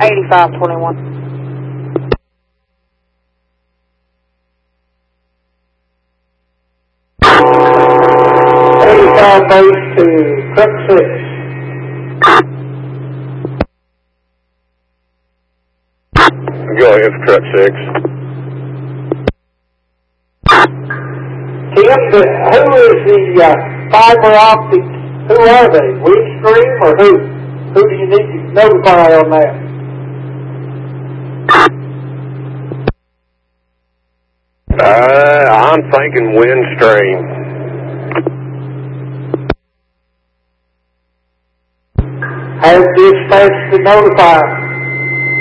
8521. 85 base to truck 6. Go ahead for truck 6. Tim, who is the fiber optics? Who are they? Windstream or who? Who do you need to notify on that? I'm thinking Windstream. Have dispatched to notify.